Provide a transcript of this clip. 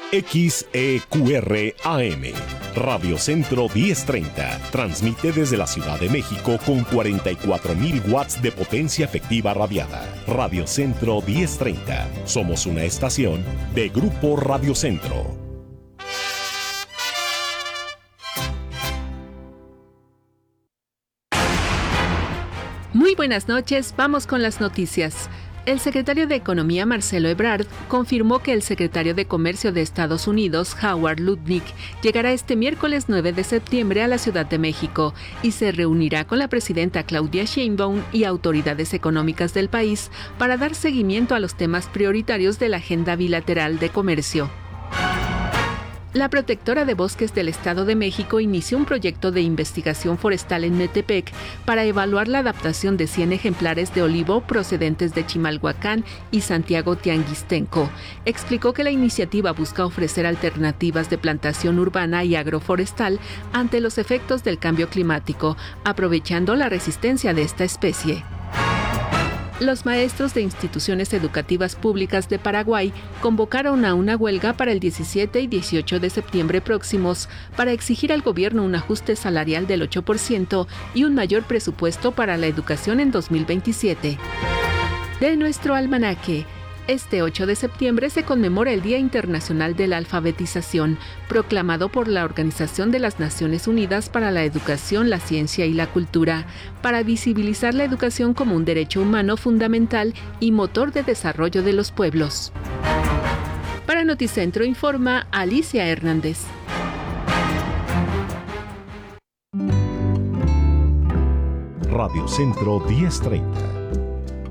XEQR AM, Radio Centro 1030, transmite desde la Ciudad de México con 44,000 watts de potencia efectiva radiada. Radio Centro 1030, somos una estación de Grupo Radio Centro. Muy buenas noches, vamos con las noticias. El secretario de Economía, Marcelo Ebrard, confirmó que el secretario de Comercio de Estados Unidos, Howard Lutnick, llegará este miércoles 9 de septiembre a la Ciudad de México y se reunirá con la presidenta Claudia Sheinbaum y autoridades económicas del país para dar seguimiento a los temas prioritarios de la agenda bilateral de comercio. La Protectora de Bosques del Estado de México inició un proyecto de investigación forestal en Metepec para evaluar la adaptación de 100 ejemplares de olivo procedentes de Chimalhuacán y Santiago Tianguistenco. Explicó que la iniciativa busca ofrecer alternativas de plantación urbana y agroforestal ante los efectos del cambio climático, aprovechando la resistencia de esta especie. Los maestros de instituciones educativas públicas de Paraguay convocaron a una huelga para el 17 y 18 de septiembre próximos para exigir al gobierno un ajuste salarial del 8% y un mayor presupuesto para la educación en 2027. De nuestro almanaque, este 8 de septiembre se conmemora el Día Internacional de la Alfabetización, proclamado por la Organización de las Naciones Unidas para la Educación, la Ciencia y la Cultura, para visibilizar la educación como un derecho humano fundamental y motor de desarrollo de los pueblos. Para Noticentro informa Alicia Hernández. Radio Centro 1030.